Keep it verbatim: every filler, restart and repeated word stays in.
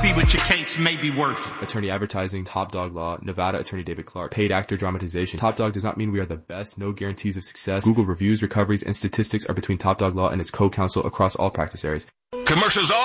see what your case may be worth. Attorney advertising, Top Dog Law, Nevada attorney David Clark. Paid actor dramatization. Top Dog does not mean we are the best, no guarantees of success. Google reviews, recoveries, and statistics are between Top Dog Law and its co-counsel across all practice areas. Commercials all